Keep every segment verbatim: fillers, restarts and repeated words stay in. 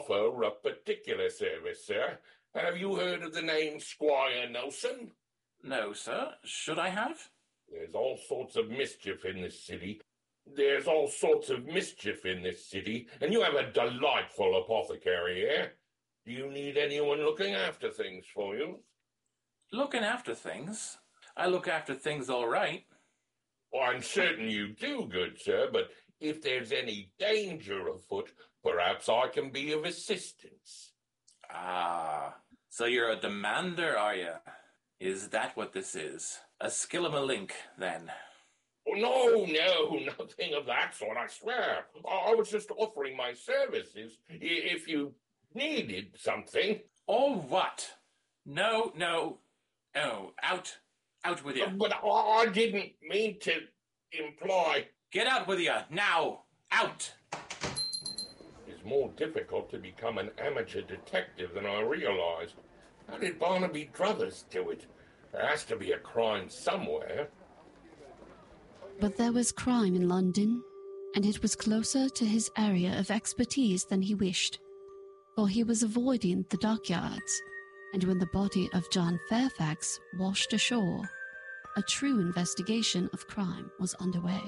offer a particular service, sir. Have you heard of the name Squire Nelson? No, sir. Should I have? There's all sorts of mischief in this city. There's all sorts of mischief in this city, and you have a delightful apothecary here. Do you need anyone looking after things for you? Looking after things? I look after things all right. Well, I'm certain you do, good sir, but if there's any danger afoot, perhaps I can be of assistance. Ah, so you're a demander, are you? Is that what this is? A skillam-a-link, then? Oh, no, no, nothing of that sort, I swear. I was just offering my services if you needed something. Or what? No, no, no, out, out with you. But I didn't mean to imply... Get out with you, now, out! It's more difficult to become an amateur detective than I realized. How did Barnaby Druthers do it? There has to be a crime somewhere. But there was crime in London, and it was closer to his area of expertise than he wished, for he was avoiding the dockyards, and when the body of John Fairfax washed ashore, a true investigation of crime was underway.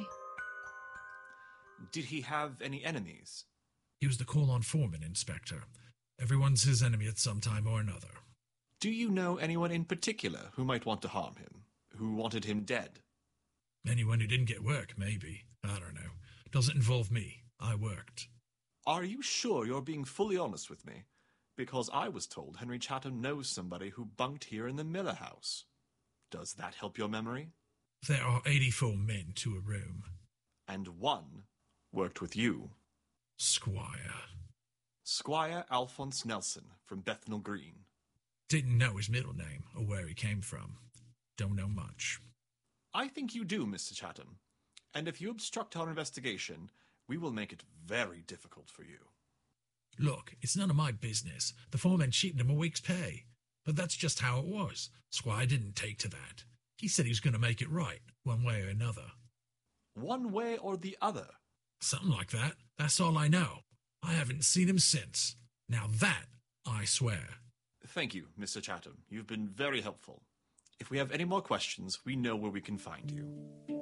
Did he have any enemies? He was the call-on foreman, Inspector. Everyone's his enemy at some time or another. Do you know anyone in particular who might want to harm him, who wanted him dead? Anyone who didn't get work, maybe. I don't know. Doesn't involve me. I worked. Are you sure you're being fully honest with me? Because I was told Henry Chatham knows somebody who bunked here in the Miller House. Does that help your memory? There are eighty-four men to a room. And one worked with you. Squire. Squire Alphonse Nelson from Bethnal Green. Didn't know his middle name or where he came from. Don't know much. I think you do, Mister Chatham. And if you obstruct our investigation, we will make it very difficult for you. Look, it's none of my business. The foreman cheated him a week's pay. But that's just how it was. Squire didn't take to that. He said he was going to make it right, one way or another. One way or the other? Something like that. That's all I know. I haven't seen him since. Now that, I swear. Thank you, Mister Chatham. You've been very helpful. If we have any more questions, we know where we can find you.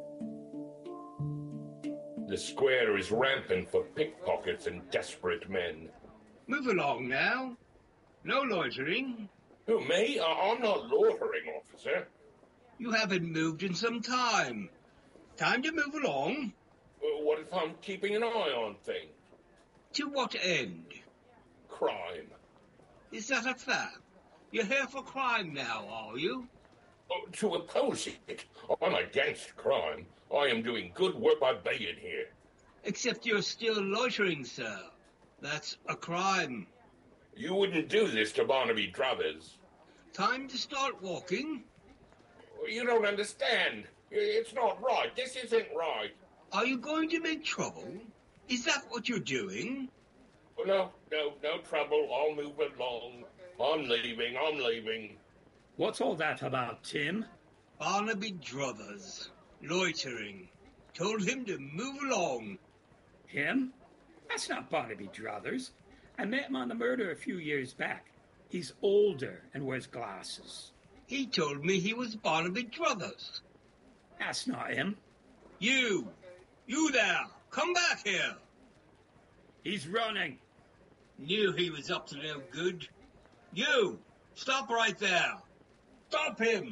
The square is rampant for pickpockets and desperate men. Move along now. No loitering. Who, me? I- I'm not loitering, officer. You haven't moved in some time. Time to move along. Uh, what if I'm keeping an eye on things? To what end? Crime. Is that a fact? You're here for crime now, are you? Oh, to oppose it. I'm against crime. I am doing good work by being here. Except you're still loitering, sir. That's a crime. You wouldn't do this to Barnaby Druthers. Time to start walking. You don't understand. It's not right. This isn't right. Are you going to make trouble? Is that what you're doing? Oh, no, no, no trouble. I'll move along. I'm leaving, I'm leaving. What's all that about, Tim? Barnaby Druthers. Loitering. Told him to move along. Him? That's not Barnaby Druthers. I met him on the murder a few years back. He's older and wears glasses. He told me he was Barnaby Druthers. That's not him. You! You there! Come back here! He's running. Knew he was up to no good. You! Stop right there! Stop him!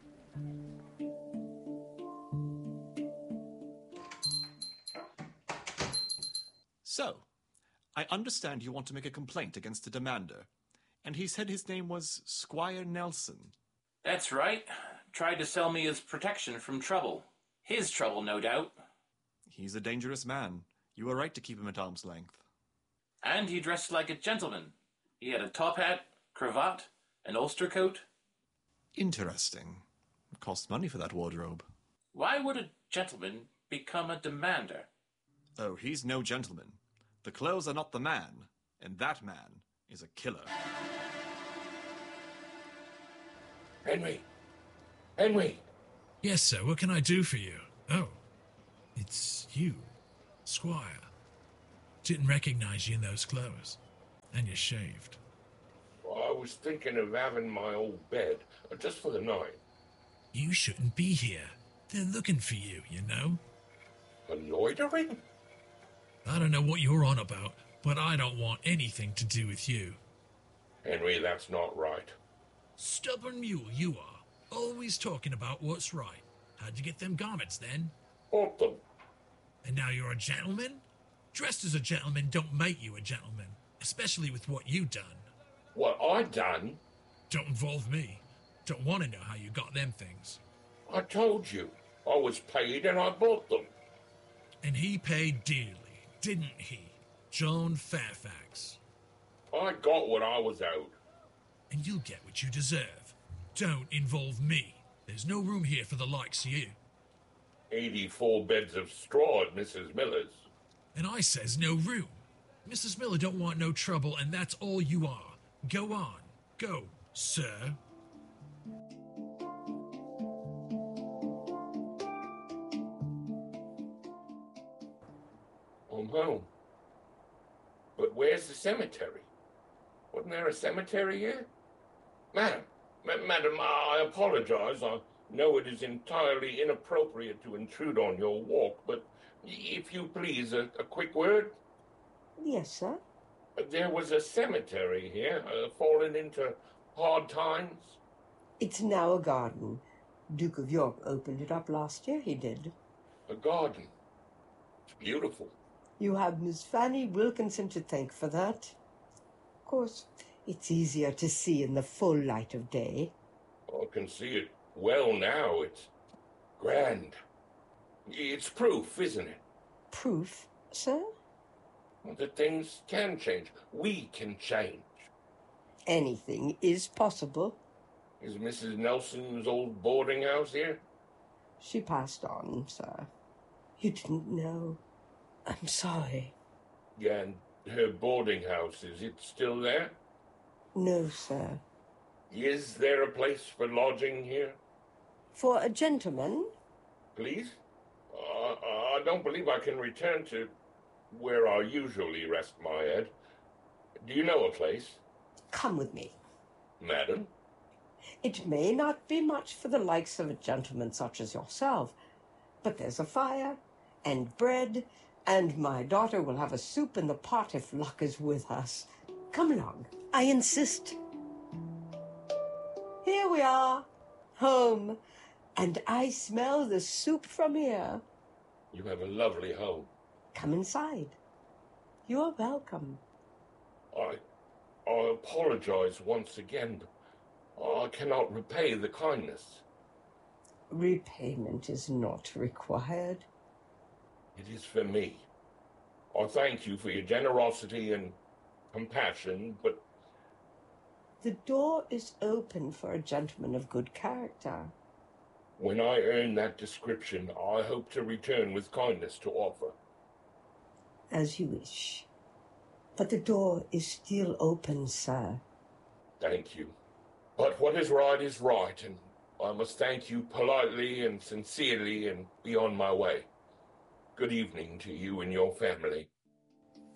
So, I understand you want to make a complaint against the demander, and he said his name was Squire Nelson. That's right. Tried to sell me his protection from trouble. His trouble, no doubt. He's a dangerous man. You were right to keep him at arm's length. And he dressed like a gentleman. He had a top hat, cravat, an ulster coat. Interesting. It costs money for that wardrobe. Why would a gentleman become a demander? Oh, he's no gentleman. The clothes are not the man, and that man is a killer. Henry! Henry! Yes, sir. What can I do for you? Oh, it's you, Squire. Didn't recognize you in those clothes. And you're shaved. I was thinking of having my old bed, uh, just for the night. You shouldn't be here. They're looking for you, you know? A loitering? I don't know what you're on about, but I don't want anything to do with you. Henry, that's not right. Stubborn mule you are. Always talking about what's right. How'd you get them garments then? Bought them. And now you're a gentleman? Dressed as a gentleman don't make you a gentleman, especially with what you done. What I done? Don't involve me. Don't want to know how you got them things. I told you. I was paid and I bought them. And he paid dearly, didn't he? John Fairfax. I got what I was owed. And you'll get what you deserve. Don't involve me. There's no room here for the likes of you. Eighty-four beds of straw at Missus Miller's. And I says no room. Missus Miller don't want no trouble, and that's all you are. Go on. Go, sir. I'm home. But where's the cemetery? Wasn't there a cemetery here? Madam, ma- madam, I apologize. I know it is entirely inappropriate to intrude on your walk, but if you please, a, a quick word. Yes, sir. There was a cemetery here, uh, fallen into hard times. It's now a garden. Duke of York opened it up last year, he did. A garden. It's beautiful. You have Miss Fanny Wilkinson to thank for that. Of course, it's easier to see in the full light of day. I can see it well now. It's grand. It's proof, isn't it? Proof, sir? That things can change. We can change. Anything is possible. Is Missus Nelson's old boarding house here? She passed on, sir. You didn't know. I'm sorry. Yeah, and her boarding house, is it still there? No, sir. Is there a place for lodging here? For a gentleman? Please? Uh, I don't believe I can return to where I usually rest my head. Do you know a place? Come with me. Madam? It may not be much for the likes of a gentleman such as yourself, but there's a fire and bread, and my daughter will have a soup in the pot if luck is with us. Come along. I insist. Here we are, home, and I smell the soup from here. You have a lovely home. Come inside. You're welcome. I, I apologize once again, but I cannot repay the kindness. Repayment is not required. It is for me. I thank you for your generosity and compassion, but... The door is open for a gentleman of good character. When I earn that description, I hope to return with kindness to offer. As you wish. But the door is still open, sir. Thank you. But what is right is right, and I must thank you politely and sincerely and be on my way. Good evening to you and your family.